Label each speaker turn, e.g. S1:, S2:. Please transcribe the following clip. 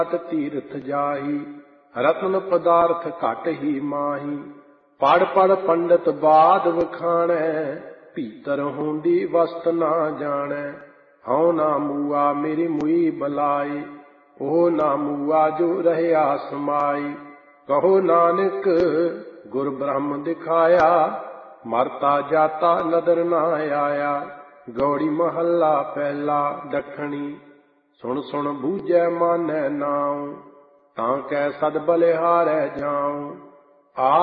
S1: ਤੀਰਥ ਜਾਹੀ, ਰਤਨ ਪਦਾਰਥ ਘਟ ਹੀ ਮਾਹੀ। ਪੜ ਪੜ ਪੰਡਤ ਬਾਦ ਵਖਾਣੈ, ਭੀਤਰ ਹੁੰਦੀ ਵਸਤ ਨਾ ਜਾਣੈ। ਹਉ ਨਾ ਮੂਆ ਮੇਰੀ ਮੁਈ ਬਲਾਈ, ਉਹ ਨਾ ਮੂਆ ਜੋ ਰਹਿਆ ਸਮਾਈ। ਕਹੋ ਨਾਨਕ ਗੁਰ ਬ੍ਰਹਮ ਦਿਖਾਇਆ, ਮਰਤਾ ਜਾਤਾ ਨਦਰ ਨਾ ਆਇਆ। ਗੌੜੀ ਮਹੱਲਾ ਪਹਿਲਾ ਦੱਖਣੀ, ਸੁਣ ਸੁਣ ਬੂਝੈ ਮਾਨੈ ਨਾਉ, ਤਾਂ ਕੈ ਸਦ ਬਲਿਹਾਰੈ ਜਾਉ।